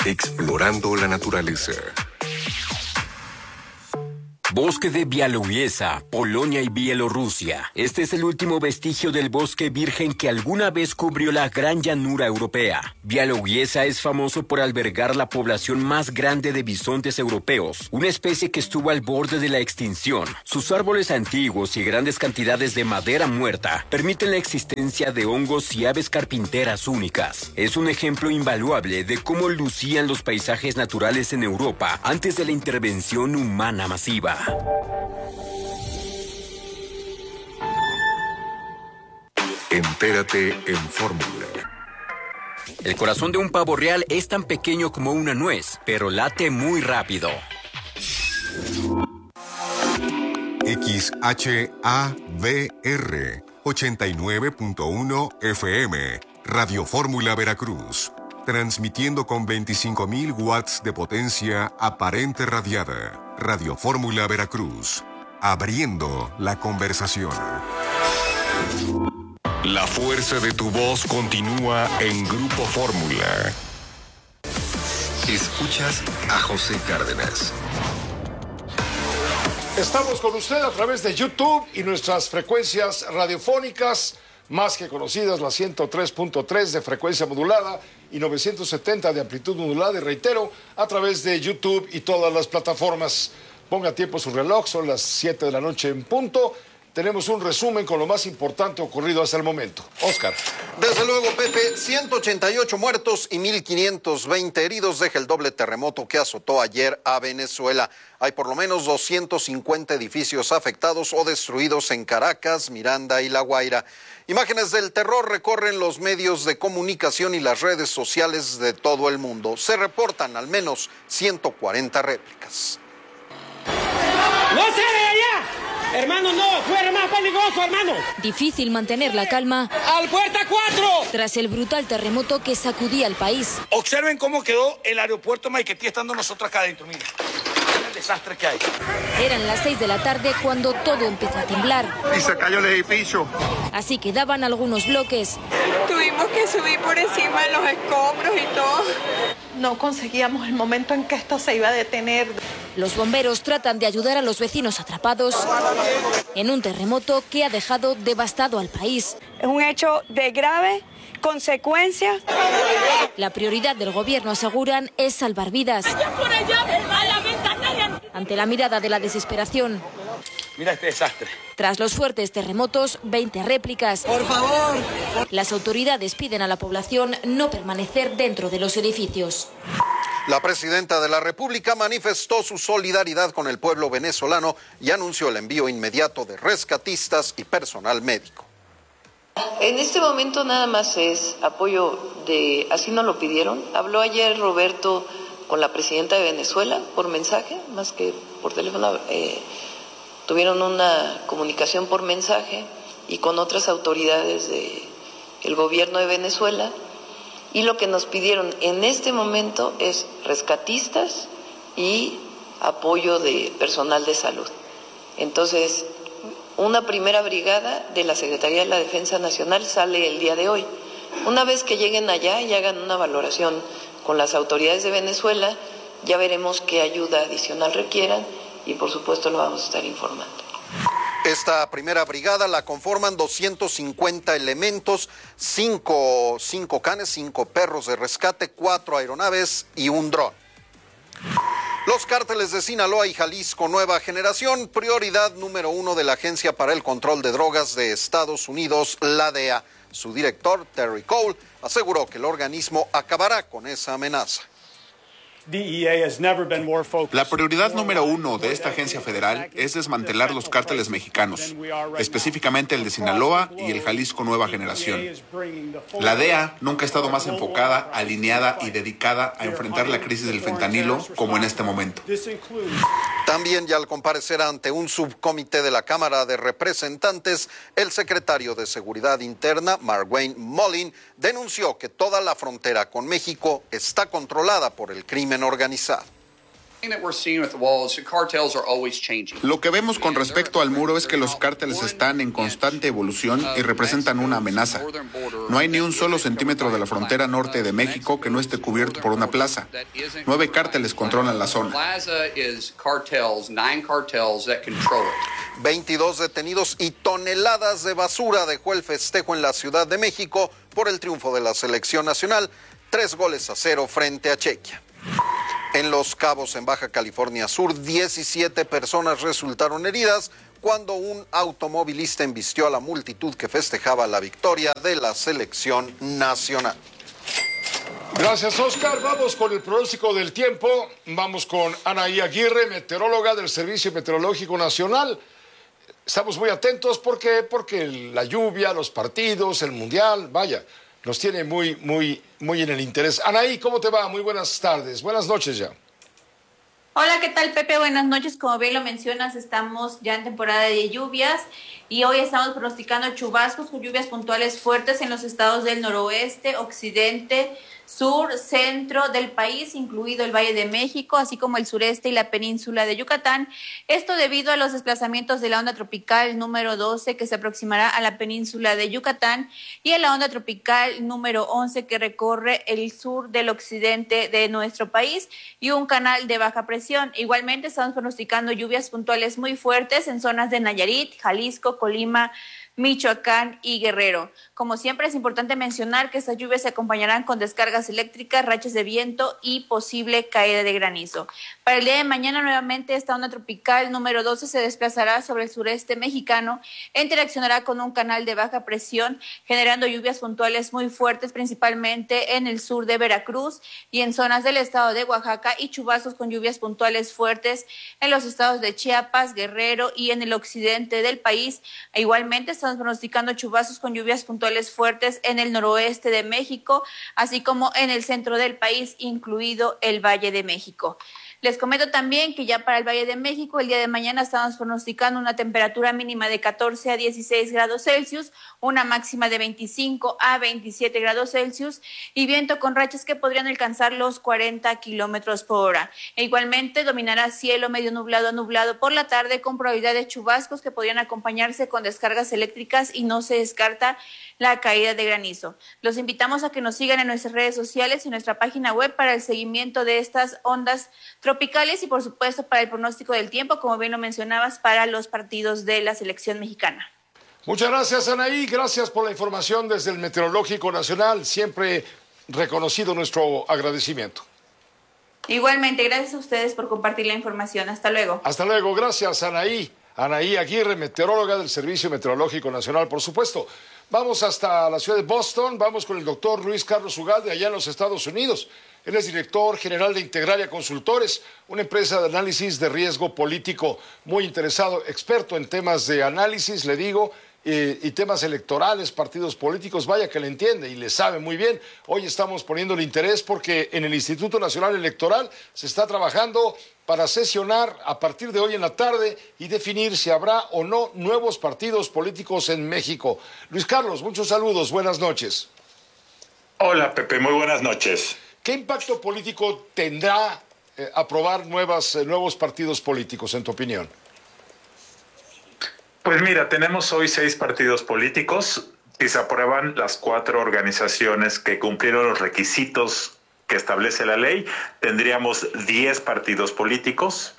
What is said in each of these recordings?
Explorando la naturaleza. Bosque de Białowieża, Polonia y Bielorrusia. Este es el último vestigio del bosque virgen que alguna vez cubrió la gran llanura europea. Białowieża es famoso por albergar la población más grande de bisontes europeos, una especie que estuvo al borde de la extinción. Sus árboles antiguos y grandes cantidades de madera muerta permiten la existencia de hongos y aves carpinteras únicas. Es un ejemplo invaluable de cómo lucían los paisajes naturales en Europa antes de la intervención humana masiva. Entérate en Fórmula. El corazón de un pavo real es tan pequeño como una nuez, pero late muy rápido. XHAVR 89.1 FM, Radio Fórmula Veracruz, transmitiendo con 25.000 watts de potencia aparente radiada. Radio Fórmula Veracruz, abriendo la conversación. La fuerza de tu voz continúa en Grupo Fórmula. Escuchas a José Cárdenas. Estamos con usted a través de YouTube y nuestras frecuencias radiofónicas más que conocidas, la 103.3 de frecuencia modulada y 970 de amplitud modulada, y reitero, a través de YouTube y todas las plataformas. Ponga a tiempo su reloj, son las 7 de la noche en punto. Tenemos un resumen con lo más importante ocurrido hasta el momento. Oscar. Desde luego, Pepe, 188 muertos y 1.520 heridos deja el doble terremoto que azotó ayer a Venezuela. Hay por lo menos 250 edificios afectados o destruidos en Caracas, Miranda y La Guaira. Imágenes del terror recorren los medios de comunicación y las redes sociales de todo el mundo. Se reportan al menos 140 réplicas. ¡No sale de allá! Hermano, no, fuera más peligroso, hermano. Difícil mantener la calma. ¡Al puerta 4! Tras el brutal terremoto que sacudía al país. Observen cómo quedó el aeropuerto Maiquetía estando nosotros acá adentro, mira. El desastre que hay. Eran las 6 de la tarde cuando todo empezó a temblar. Y se cayó el edificio. Así quedaban algunos bloques. Tuvimos que subir por encima de los escombros y todo. No conseguíamos el momento en que esto se iba a detener. Los bomberos tratan de ayudar a los vecinos atrapados en un terremoto que ha dejado devastado al país. Es un hecho de grave consecuencias. La prioridad del gobierno, aseguran, es salvar vidas. Ante la mirada de la desesperación. Mira este desastre. Tras los fuertes terremotos, 20 réplicas. ¡Por favor! Las autoridades piden a la población no permanecer dentro de los edificios. La presidenta de la República manifestó su solidaridad con el pueblo venezolano y anunció el envío inmediato de rescatistas y personal médico. En este momento nada más es apoyo de, así nos lo pidieron. Habló ayer Roberto con la presidenta de Venezuela por mensaje, más que por teléfono. Tuvieron una comunicación por mensaje y con otras autoridades del gobierno de Venezuela. Y lo que nos pidieron en este momento es rescatistas y apoyo de personal de salud. Entonces, una primera brigada de la Secretaría de la Defensa Nacional sale el día de hoy. Una vez que lleguen allá y hagan una valoración con las autoridades de Venezuela, ya veremos qué ayuda adicional requieran y por supuesto lo vamos a estar informando. Esta primera brigada la conforman 250 elementos, 5 canes, 5 perros de rescate, 4 aeronaves y un dron. Los cárteles de Sinaloa y Jalisco Nueva Generación, prioridad número 1 de la Agencia para el Control de Drogas de Estados Unidos, la DEA. Su director, Terry Cole, aseguró que el organismo acabará con esa amenaza. La prioridad número 1 de esta agencia federal es desmantelar los cárteles mexicanos, específicamente el de Sinaloa y el Jalisco Nueva Generación. La DEA nunca ha estado más enfocada, alineada y dedicada a enfrentar la crisis del fentanilo como en este momento. También, ya al comparecer ante un subcomité de la Cámara de Representantes, el secretario de Seguridad Interna, Marwayne Mullin, denunció que toda la frontera con México está controlada por el crimen organizado. Lo que vemos con respecto al muro es que los cárteles están en constante evolución y representan una amenaza. No hay ni un solo centímetro de la frontera norte de México que no esté cubierto por una plaza. 9 cárteles controlan la zona. 22 detenidos y toneladas de basura dejó el festejo en la Ciudad de México por el triunfo de la selección nacional, 3-0 frente a Chequia. En Los Cabos, en Baja California Sur, 17 personas resultaron heridas cuando un automovilista embistió a la multitud que festejaba la victoria de la selección nacional. Gracias, Oscar. Vamos con el pronóstico del tiempo. Vamos con Anaí Aguirre, meteoróloga del Servicio Meteorológico Nacional. Estamos muy atentos porque la lluvia, los partidos, el mundial, vaya, nos tiene muy en el interés. Anaí, ¿cómo te va? Muy buenas tardes, buenas noches ya. Hola, ¿qué tal, Pepe? Buenas noches. Como bien lo mencionas, estamos ya en temporada de lluvias y hoy estamos pronosticando chubascos con lluvias puntuales fuertes en los estados del noroeste, occidente, sur, centro del país, incluido el Valle de México, así como el sureste y la península de Yucatán. Esto debido a los desplazamientos de la onda tropical número 12 que se aproximará a la península de Yucatán y a la onda tropical número 11 que recorre el sur del occidente de nuestro país y un canal de baja presión. Igualmente estamos pronosticando lluvias puntuales muy fuertes en zonas de Nayarit, Jalisco, Colima, Michoacán y Guerrero. Como siempre, es importante mencionar que estas lluvias se acompañarán con descargas eléctricas, rachas de viento y posible caída de granizo. Para el día de mañana, nuevamente, esta onda tropical número 12 se desplazará sobre el sureste mexicano e interaccionará con un canal de baja presión, generando lluvias puntuales muy fuertes, principalmente en el sur de Veracruz y en zonas del estado de Oaxaca, y chubascos con lluvias puntuales fuertes en los estados de Chiapas, Guerrero y en el occidente del país. Igualmente, estamos pronosticando chubascos con lluvias puntuales fuertes en el noroeste de México, así como en el centro del país, incluido el Valle de México. Les comento también que ya para el Valle de México, el día de mañana estamos pronosticando una temperatura mínima de 14 a 16 grados Celsius, una máxima de 25 a 27 grados Celsius y viento con rachas que podrían alcanzar los 40 kilómetros por hora. E igualmente dominará cielo medio nublado a nublado por la tarde con probabilidad de chubascos que podrían acompañarse con descargas eléctricas y no se descarta la caída de granizo. Los invitamos a que nos sigan en nuestras redes sociales y nuestra página web para el seguimiento de estas ondas tropicales y, por supuesto, para el pronóstico del tiempo, como bien lo mencionabas, para los partidos de la selección mexicana. Muchas gracias, Anaí. Gracias por la información desde el Meteorológico Nacional. Siempre reconocido nuestro agradecimiento. Igualmente, gracias a ustedes por compartir la información. Hasta luego. Hasta luego. Gracias, Anaí. Anaí Aguirre, meteoróloga del Servicio Meteorológico Nacional, por supuesto. Vamos hasta la ciudad de Boston. Vamos con el doctor Luis Carlos Ugalde, allá en los Estados Unidos. Él es director general de Integralia Consultores, una empresa de análisis de riesgo político, muy interesado, experto en temas de análisis, le digo, y temas electorales, partidos políticos, vaya que le entiende y le sabe muy bien. Hoy estamos poniéndole interés porque en el Instituto Nacional Electoral se está trabajando para sesionar a partir de hoy en la tarde y definir si habrá o no nuevos partidos políticos en México. Luis Carlos, muchos saludos, buenas noches. Hola, Pepe, muy buenas noches. ¿Qué impacto político tendrá aprobar nuevos partidos políticos, en tu opinión? Pues mira, tenemos hoy 6 partidos políticos. Si se aprueban las 4 organizaciones que cumplieron los requisitos que establece la ley, tendríamos 10 partidos políticos.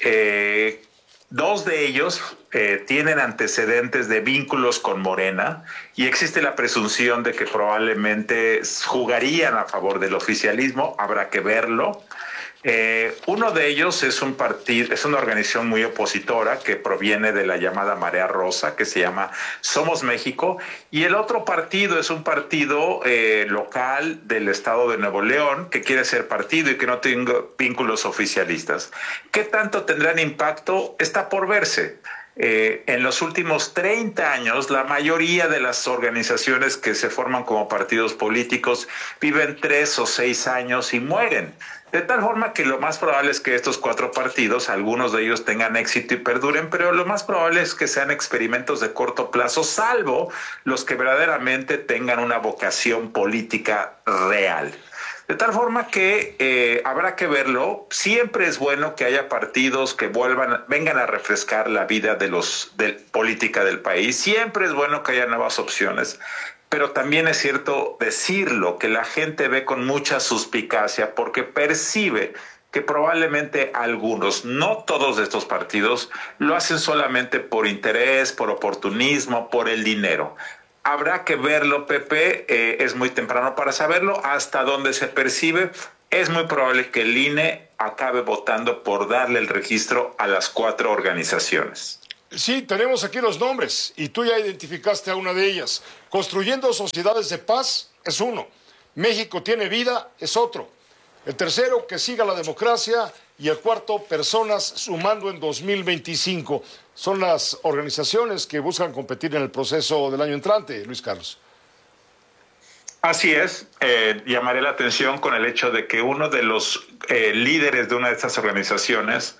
2 de ellos tienen antecedentes de vínculos con Morena y existe la presunción de que probablemente jugarían a favor del oficialismo. Habrá que verlo. Uno de ellos es una organización muy opositora que proviene de la llamada Marea Rosa, que se llama Somos México, y el otro partido es un partido local del estado de Nuevo León que quiere ser partido y que no tenga vínculos oficialistas. ¿Qué tanto tendrán impacto? Está por verse. En los últimos 30 años, la mayoría de las organizaciones que se forman como partidos políticos viven 3 o 6 años y mueren. De tal forma que lo más probable es que estos 4 partidos, algunos de ellos tengan éxito y perduren, pero lo más probable es que sean experimentos de corto plazo, salvo los que verdaderamente tengan una vocación política real. De tal forma que habrá que verlo. Siempre es bueno que haya partidos que vengan a refrescar la vida de política del país. Siempre es bueno que haya nuevas opciones. Pero también es cierto decirlo, que la gente ve con mucha suspicacia porque percibe que probablemente algunos, no todos de estos partidos, lo hacen solamente por interés, por oportunismo, por el dinero. Habrá que verlo, Pepe, es muy temprano para saberlo. Hasta donde se percibe, es muy probable que el INE acabe votando por darle el registro a las 4 organizaciones. Sí, tenemos aquí los nombres y tú ya identificaste a una de ellas. Construyendo Sociedades de Paz es uno. México tiene vida es otro. El tercero, Que Siga la Democracia. Y el cuarto, Personas Sumando en 2025. Son las organizaciones que buscan competir en el proceso del año entrante, Luis Carlos. Así es, llamaré la atención con el hecho de que uno de los líderes de una de estas organizaciones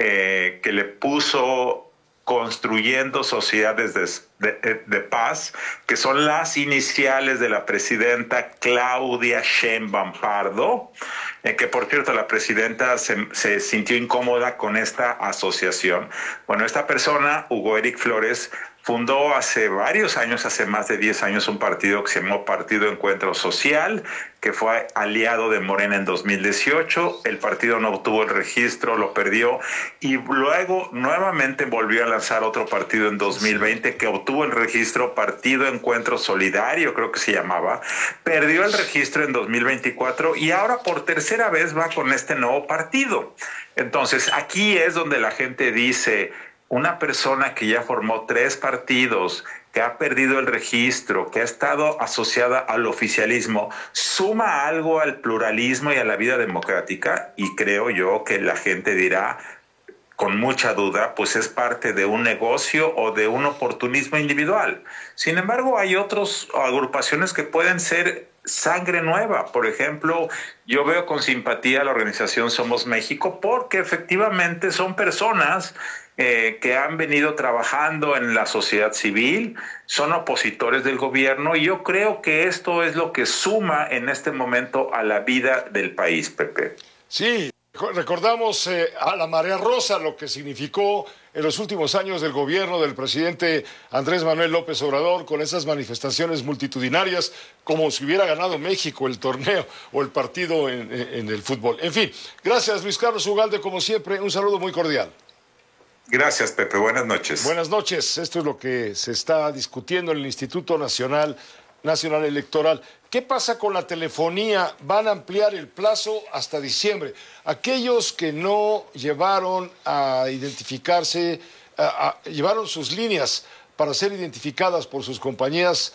que le puso Construyendo Sociedades de Paz, que son las iniciales de la presidenta Claudia Sheinbaum Pardo, que por cierto la presidenta se sintió incómoda con esta asociación. Bueno, esta persona, Hugo Eric Flores, fundó hace varios años, hace más de 10 años, un partido que se llamó Partido Encuentro Social, que fue aliado de Morena en 2018. El partido no obtuvo el registro, lo perdió, y luego nuevamente volvió a lanzar otro partido en 2020 que obtuvo el registro, Partido Encuentro Solidario, creo que se llamaba. Perdió el registro en 2024 y ahora por tercera vez va con este nuevo partido. Entonces, aquí es donde la gente dice, una persona que ya formó 3 partidos, que ha perdido el registro, que ha estado asociada al oficialismo, suma algo al pluralismo y a la vida democrática, y creo yo que la gente dirá, con mucha duda, pues es parte de un negocio o de un oportunismo individual. Sin embargo, hay otras agrupaciones que pueden ser sangre nueva. Por ejemplo, yo veo con simpatía a la organización Somos México porque efectivamente son personas que han venido trabajando en la sociedad civil, son opositores del gobierno, y yo creo que esto es lo que suma en este momento a la vida del país, Pepe. Sí, recordamos a la Marea Rosa, lo que significó en los últimos años del gobierno del presidente Andrés Manuel López Obrador, con esas manifestaciones multitudinarias, como si hubiera ganado México el torneo o el partido en el fútbol. En fin, gracias Luis Carlos Ugalde, como siempre, un saludo muy cordial. Gracias, Pepe. Buenas noches. Buenas noches. Esto es lo que se está discutiendo en el Instituto Nacional Electoral. ¿Qué pasa con la telefonía? Van a ampliar el plazo hasta diciembre. Aquellos que no llevaron a identificarse, llevaron sus líneas para ser identificadas por sus compañías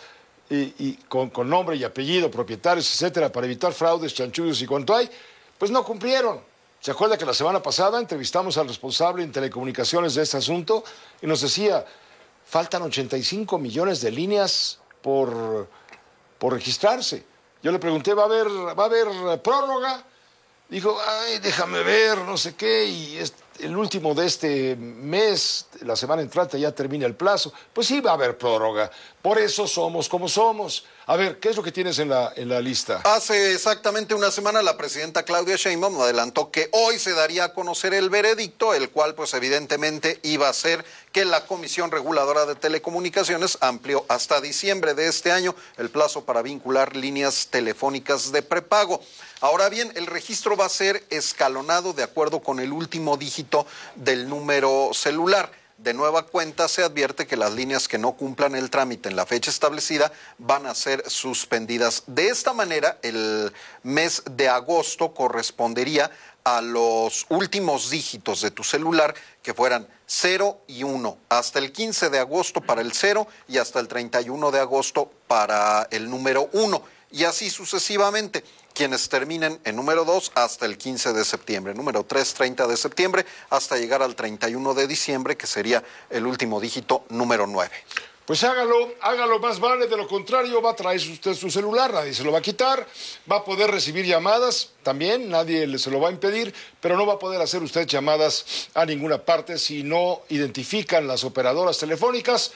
y con nombre y apellido, propietarios, etcétera, para evitar fraudes, chanchullos y cuanto hay, pues no cumplieron. ¿Se acuerda que la semana pasada entrevistamos al responsable en telecomunicaciones de este asunto y nos decía, faltan 85 millones de líneas por registrarse? Yo le pregunté, ¿va a haber prórroga? Dijo, ay, déjame ver, no sé qué, y el último de este mes, la semana entrante, ya termina el plazo. Pues sí va a haber prórroga, por eso somos como somos. A ver, ¿qué es lo que tienes en la lista? Hace exactamente una semana la presidenta Claudia Sheinbaum adelantó que hoy se daría a conocer el veredicto, el cual pues evidentemente iba a ser que la Comisión Reguladora de Telecomunicaciones amplió hasta diciembre de este año el plazo para vincular líneas telefónicas de prepago. Ahora bien, el registro va a ser escalonado de acuerdo con el último dígito del número celular. De nueva cuenta, se advierte que las líneas que no cumplan el trámite en la fecha establecida van a ser suspendidas. De esta manera, el mes de agosto correspondería a los últimos dígitos de tu celular, que fueran 0 y 1, hasta el 15 de agosto para el 0 y hasta el 31 de agosto para el número 1, y así sucesivamente. Quienes terminen en número 2 hasta el 15 de septiembre, número 3, 30 de septiembre, hasta llegar al 31 de diciembre, que sería el último dígito, número 9. Pues hágalo más vale, de lo contrario va a traer usted su celular, nadie se lo va a quitar, va a poder recibir llamadas también, nadie se lo va a impedir, pero no va a poder hacer usted llamadas a ninguna parte si no identifican las operadoras telefónicas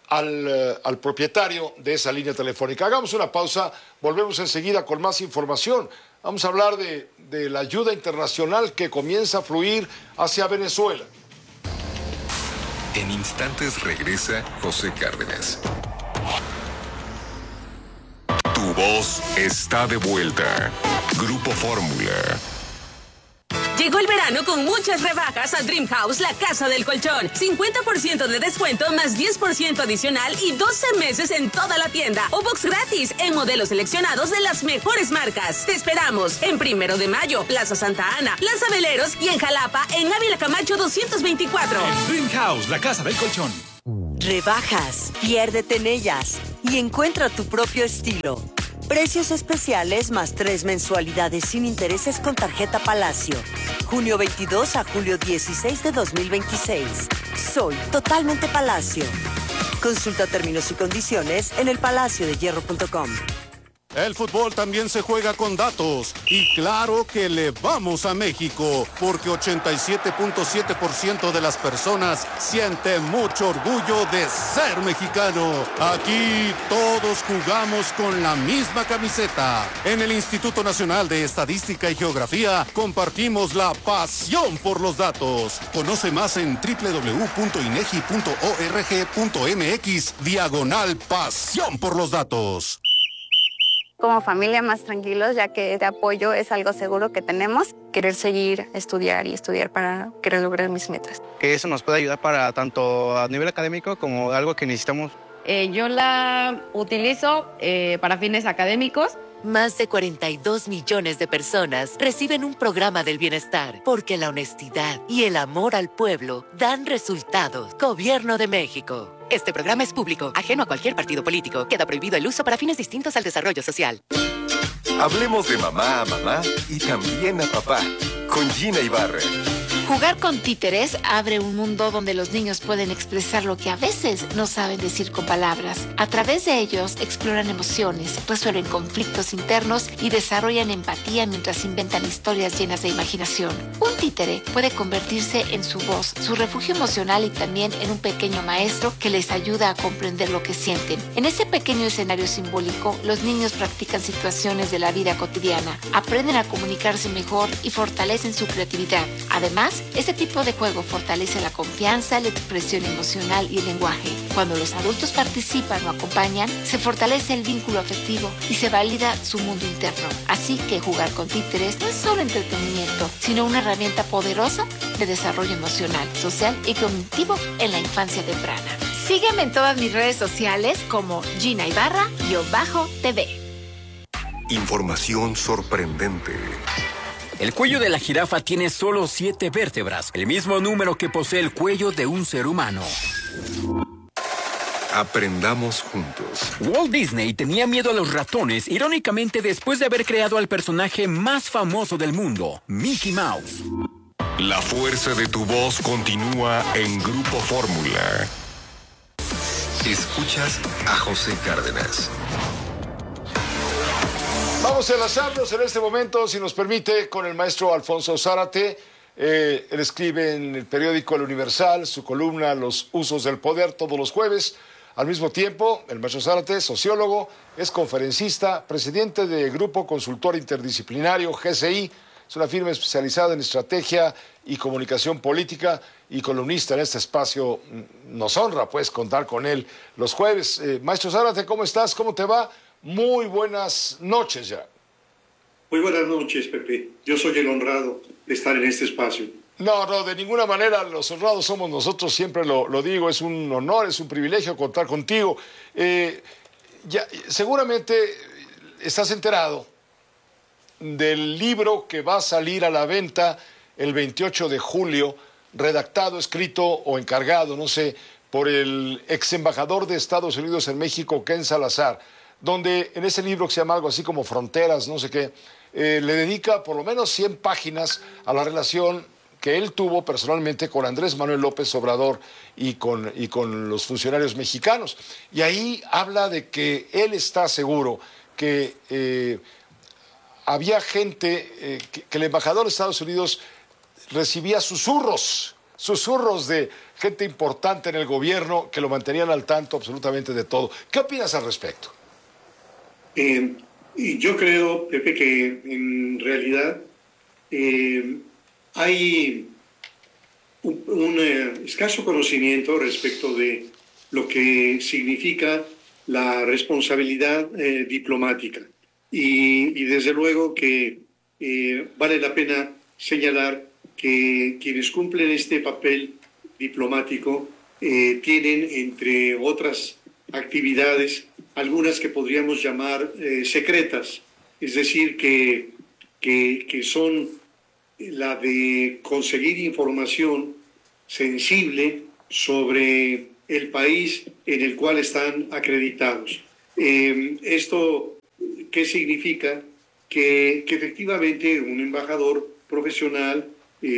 al propietario de esa línea telefónica. Hagamos una pausa, volvemos enseguida con más información. Vamos a hablar de la ayuda internacional que comienza a fluir hacia Venezuela. En instantes regresa José Cárdenas. Tu voz está de vuelta. Grupo Fórmula. Llegó el verano con muchas rebajas a Dream House, la casa del colchón. 50% de descuento más 10% adicional y 12 meses en toda la tienda. O box gratis en modelos seleccionados de las mejores marcas. Te esperamos en 1 de Mayo, Plaza Santa Ana, Plaza Veleros y en Jalapa, en Ávila Camacho 224. En Dream House, la casa del colchón. Rebajas, piérdete en ellas y encuentra tu propio estilo. Precios especiales más 3 mensualidades sin intereses con tarjeta Palacio. Junio 22 a julio 16 de 2026. Soy totalmente Palacio. Consulta términos y condiciones en elpalaciodehierro.com. El fútbol también se juega con datos y claro que le vamos a México porque 87.7% de las personas siente mucho orgullo de ser mexicano. Aquí todos jugamos con la misma camiseta. En el Instituto Nacional de Estadística y Geografía compartimos la pasión por los datos. Conoce más en www.inegi.org.mx/pasión por los datos. Como familia más tranquilos, ya que este apoyo es algo seguro que tenemos. Querer seguir, estudiar para querer lograr mis metas. Que eso nos puede ayudar para tanto a nivel académico como algo que necesitamos. Yo la utilizo para fines académicos. Más de 42 millones de personas reciben un programa del bienestar porque la honestidad y el amor al pueblo dan resultados. Gobierno de México. Este programa es público, ajeno a cualquier partido político. Queda prohibido el uso para fines distintos al desarrollo social. Hablemos de mamá a mamá y también a papá con Gina Ibarra. Jugar con títeres abre un mundo donde los niños pueden expresar lo que a veces no saben decir con palabras. A través de ellos exploran emociones, resuelven conflictos internos y desarrollan empatía mientras inventan historias llenas de imaginación. Un títere puede convertirse en su voz, su refugio emocional y también en un pequeño maestro que les ayuda a comprender lo que sienten. En ese pequeño escenario simbólico, los niños practican situaciones de la vida cotidiana, aprenden a comunicarse mejor y fortalecen su creatividad. Además, este tipo de juego fortalece la confianza, la expresión emocional y el lenguaje. Cuando los adultos participan o acompañan, se fortalece el vínculo afectivo y se valida su mundo interno. Así que jugar con títeres no es solo entretenimiento, sino una herramienta poderosa de desarrollo emocional, social y cognitivo en la infancia temprana. Sígueme en todas mis redes sociales como Gina Ibarra-TV. Información sorprendente. El cuello de la jirafa tiene solo 7 vértebras, el mismo número que posee el cuello de un ser humano. Aprendamos juntos. Walt Disney tenía miedo a los ratones, irónicamente después de haber creado al personaje más famoso del mundo, Mickey Mouse. La fuerza de tu voz continúa en Grupo Fórmula. Escuchas a José Cárdenas. Vamos a enlazarnos en este momento, si nos permite, con el maestro Alfonso Zárate. Él escribe en el periódico El Universal su columna Los usos del poder todos los jueves. Al mismo tiempo, el maestro Zárate, sociólogo, es conferencista, presidente de Grupo Consultor Interdisciplinario, GCI. Es una firma especializada en estrategia y comunicación política y columnista en este espacio. Nos honra, pues, contar con él los jueves. Maestro Zárate, ¿cómo estás? ¿Cómo te va? Muy buenas noches ya. Muy buenas noches, Pepe. Yo soy el honrado de estar en este espacio. No, de ninguna manera los honrados somos nosotros, siempre lo digo, es un honor, es un privilegio contar contigo. Seguramente estás enterado del libro que va a salir a la venta el 28 de julio, redactado, escrito o encargado, no sé, por el ex embajador de Estados Unidos en México, Ken Salazar, donde en ese libro que se llama algo así como Fronteras, no sé qué, le dedica por lo menos 100 páginas a la relación que él tuvo personalmente con Andrés Manuel López Obrador y con los funcionarios mexicanos. Y ahí habla de que él está seguro que había gente, que el embajador de Estados Unidos recibía susurros de gente importante en el gobierno que lo mantenían al tanto absolutamente de todo. ¿Qué opinas al respecto? Y yo creo, Pepe, que en realidad hay un escaso conocimiento respecto de lo que significa la responsabilidad diplomática. Y desde luego que vale la pena señalar que quienes cumplen este papel diplomático tienen, entre otras actividades, algunas que podríamos llamar secretas, es decir, que son la de conseguir información sensible sobre el país en el cual están acreditados. ¿Esto qué significa? Que efectivamente un embajador profesional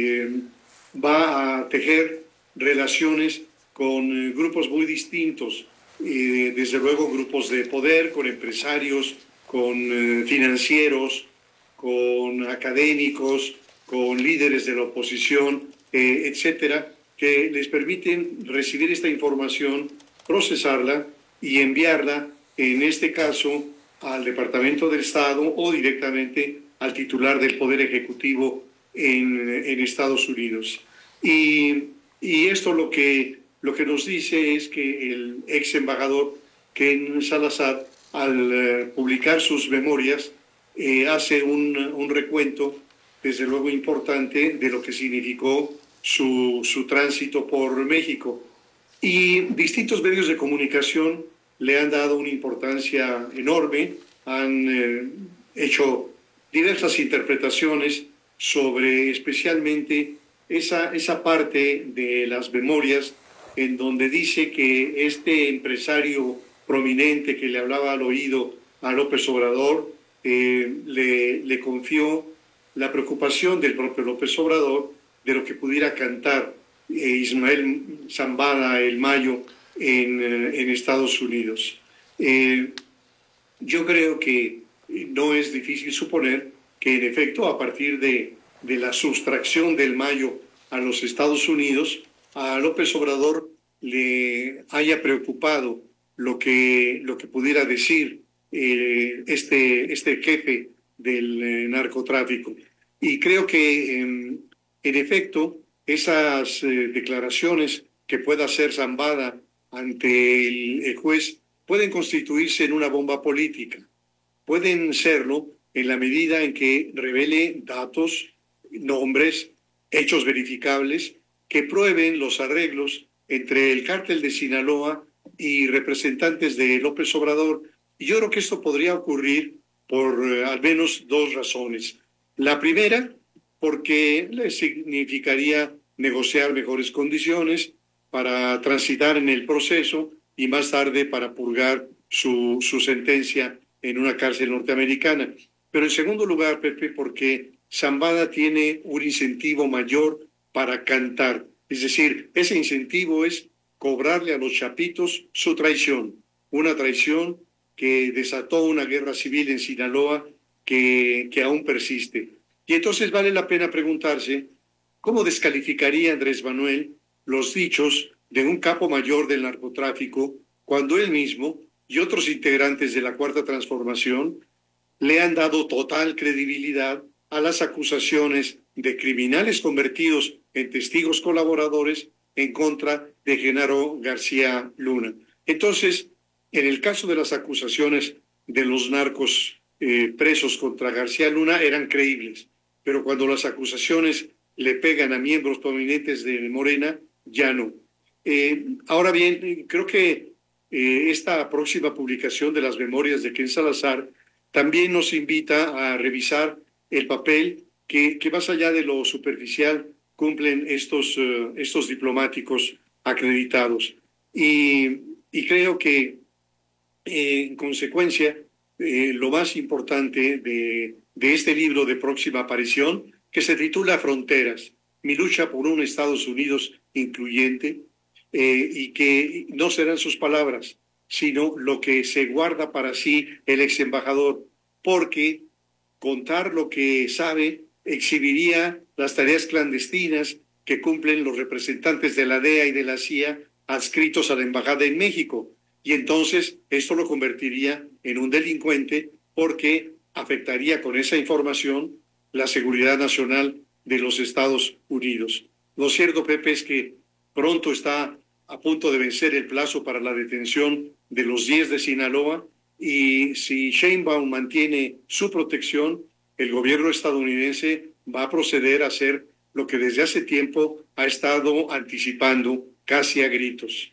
va a tejer relaciones con grupos muy distintos, desde luego grupos de poder, con empresarios, con financieros, con académicos, con líderes de la oposición, etcétera, que les permiten recibir esta información, procesarla y enviarla, en este caso, al Departamento del Estado o directamente al titular del Poder Ejecutivo en Estados Unidos. Y esto lo que nos dice es que el ex embajador Ken Salazar, al publicar sus memorias, hace un recuento, desde luego importante, de lo que significó su tránsito por México. Y distintos medios de comunicación le han dado una importancia enorme, han hecho diversas interpretaciones sobre especialmente esa parte de las memorias en donde dice que este empresario prominente que le hablaba al oído a López Obrador le confió la preocupación del propio López Obrador de lo que pudiera cantar Ismael Zambada el Mayo en Estados Unidos. Yo creo que no es difícil suponer que en efecto a partir de la sustracción del Mayo a los Estados Unidos, a López Obrador le haya preocupado lo que pudiera decir este jefe del narcotráfico. Y creo que en efecto esas declaraciones que pueda hacer Zambada ante el juez pueden constituirse en una bomba política. Pueden serlo en la medida en que revele datos, nombres, hechos verificables que prueben los arreglos entre el cártel de Sinaloa y representantes de López Obrador. Y yo creo que esto podría ocurrir por al menos dos razones. La primera, porque le significaría negociar mejores condiciones para transitar en el proceso y más tarde para purgar su sentencia en una cárcel norteamericana. Pero en segundo lugar, Pepe, porque Zambada tiene un incentivo mayor para cantar. Es decir, ese incentivo es cobrarle a los chapitos su traición, una traición que desató una guerra civil en Sinaloa que aún persiste. Y entonces vale la pena preguntarse, ¿cómo descalificaría Andrés Manuel los dichos de un capo mayor del narcotráfico cuando él mismo y otros integrantes de la Cuarta Transformación le han dado total credibilidad a las acusaciones de criminales convertidos en testigos colaboradores en contra de Genaro García Luna? Entonces, en el caso de las acusaciones de los narcos presos contra García Luna eran creíbles, pero cuando las acusaciones le pegan a miembros prominentes de Morena, ya no. Ahora bien, creo que esta próxima publicación de las memorias de Ken Salazar también nos invita a revisar el papel que más allá de lo superficial cumplen estos diplomáticos acreditados. Y creo que, en consecuencia, lo más importante de este libro de próxima aparición, que se titula Fronteras, mi lucha por un Estados Unidos incluyente, y que no serán sus palabras, sino lo que se guarda para sí el ex embajador, porque contar lo que sabe exhibiría las tareas clandestinas que cumplen los representantes de la DEA y de la CIA adscritos a la embajada en México. Y entonces esto lo convertiría en un delincuente porque afectaría con esa información la seguridad nacional de los Estados Unidos. Lo cierto, Pepe, es que pronto está a punto de vencer el plazo para la detención de los 10 de Sinaloa, y si Sheinbaum mantiene su protección, el gobierno estadounidense va a proceder a hacer lo que desde hace tiempo ha estado anticipando casi a gritos.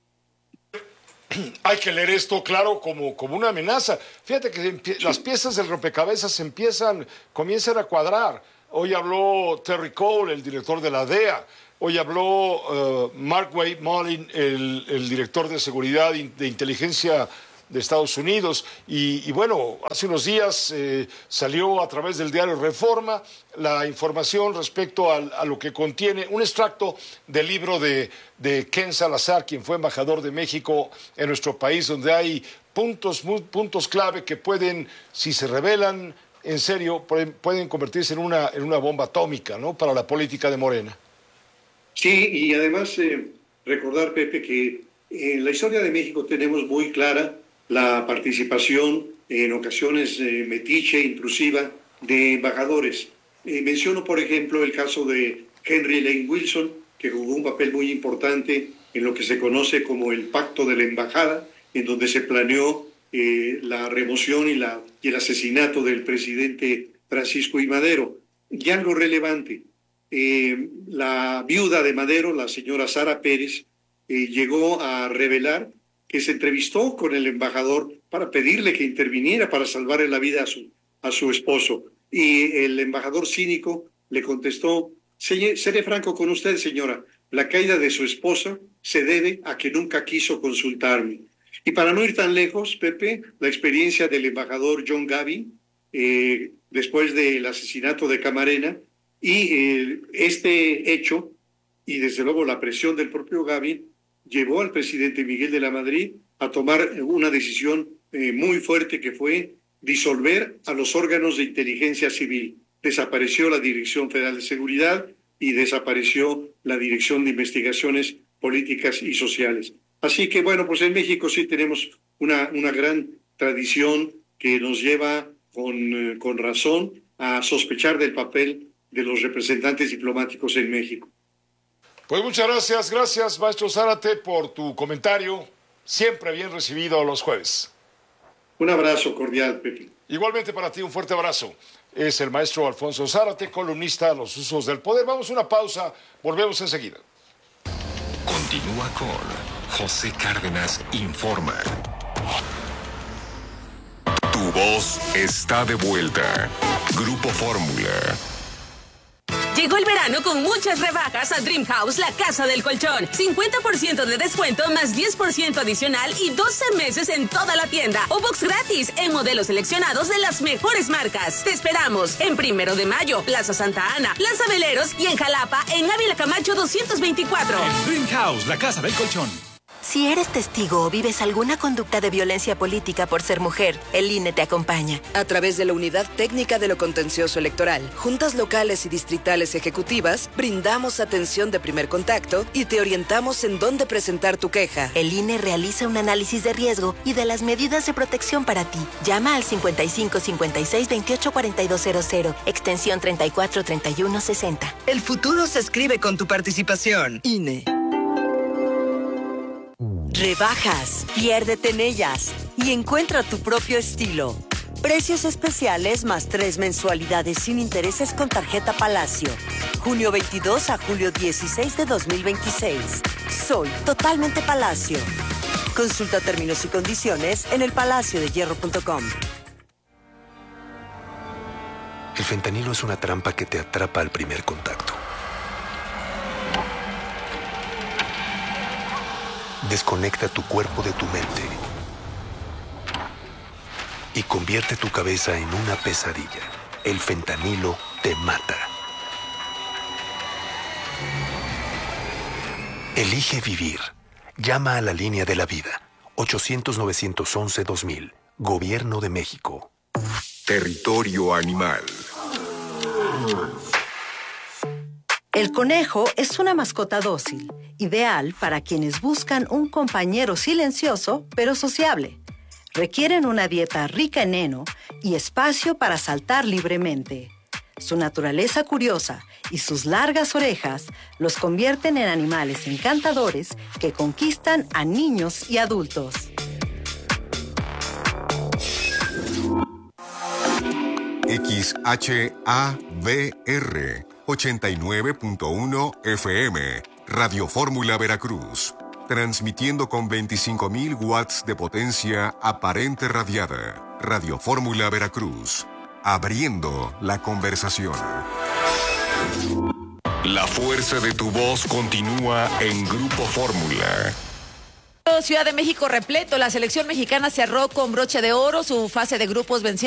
Hay que leer esto, claro, como una amenaza. Fíjate que las piezas del rompecabezas comienzan a cuadrar. Hoy habló Terry Cole, el director de la DEA. Hoy habló Mark Wade Mullin, el director de seguridad de inteligencia de Estados Unidos. Y bueno, hace unos días salió a través del diario Reforma la información respecto a lo que contiene un extracto del libro de Ken Salazar, quien fue embajador de México en nuestro país, donde hay puntos clave que pueden, si se revelan en serio, pueden convertirse en una bomba atómica, ¿no?, para la política de Morena. Sí, y además recordar, Pepe, que en la historia de México tenemos muy clara la participación, en ocasiones metiche, intrusiva, de embajadores. Menciono, por ejemplo, el caso de Henry Lane Wilson, que jugó un papel muy importante en lo que se conoce como el Pacto de la Embajada, en donde se planeó la remoción y el asesinato del presidente Francisco I. Madero. Y algo relevante, la viuda de Madero, la señora Sara Pérez, llegó a revelar que se entrevistó con el embajador para pedirle que interviniera para salvarle la vida a su esposo. Y el embajador cínico le contestó: seré franco con usted, señora, la caída de su esposa se debe a que nunca quiso consultarme. Y para no ir tan lejos, Pepe, la experiencia del embajador John Gavin, después del asesinato de Camarena, y este hecho, y desde luego la presión del propio Gavin, llevó al presidente Miguel de la Madrid a tomar una decisión muy fuerte, que fue disolver a los órganos de inteligencia civil. Desapareció la Dirección Federal de Seguridad y desapareció la Dirección de Investigaciones Políticas y Sociales. Así que, bueno, pues en México sí tenemos una gran tradición que nos lleva con razón a sospechar del papel de los representantes diplomáticos en México. Pues muchas gracias, maestro Zárate, por tu comentario, siempre bien recibido los jueves. Un abrazo cordial, Pepe. Igualmente para ti, un fuerte abrazo. Es el maestro Alfonso Zárate, columnista de Los Usos del Poder. Vamos a una pausa, volvemos enseguida. Continúa con José Cárdenas Informa. Tu voz está de vuelta. Grupo Fórmula. Llegó el verano con muchas rebajas a Dream House, la casa del colchón. 50% de descuento más 10% adicional y 12 meses en toda la tienda. O box gratis en modelos seleccionados de las mejores marcas. Te esperamos en 1 de Mayo, Plaza Santa Ana, Plaza Veleros y en Jalapa, en Ávila Camacho 224. Dream House, la casa del colchón. Si eres testigo o vives alguna conducta de violencia política por ser mujer, el INE te acompaña. A través de la Unidad Técnica de lo Contencioso Electoral, juntas locales y distritales ejecutivas, brindamos atención de primer contacto y te orientamos en dónde presentar tu queja. El INE realiza un análisis de riesgo y de las medidas de protección para ti. Llama al 55 56 28 4200, extensión 34 31 60. El futuro se escribe con tu participación. INE. Rebajas, piérdete en ellas y encuentra tu propio estilo. Precios especiales más 3 mensualidades sin intereses con tarjeta Palacio. Junio 22 a julio 16 de 2026. Soy totalmente Palacio. Consulta términos y condiciones en elpalaciodehierro.com. El fentanilo es una trampa que te atrapa al primer contacto. Desconecta tu cuerpo de tu mente y convierte tu cabeza en una pesadilla. El fentanilo te mata. Elige vivir. Llama a la línea de la vida. 800-911-2000. Gobierno de México. Territorio animal. El conejo es una mascota dócil, ideal para quienes buscan un compañero silencioso pero sociable. Requieren una dieta rica en heno y espacio para saltar libremente. Su naturaleza curiosa y sus largas orejas los convierten en animales encantadores que conquistan a niños y adultos. XHABR 89.1 FM, Radio Fórmula Veracruz, transmitiendo con 25.000 watts de potencia aparente radiada. Radio Fórmula Veracruz, abriendo la conversación. La fuerza de tu voz continúa en Grupo Fórmula. Ciudad de México repleto, la selección mexicana cerró con broche de oro su fase de grupos venciendo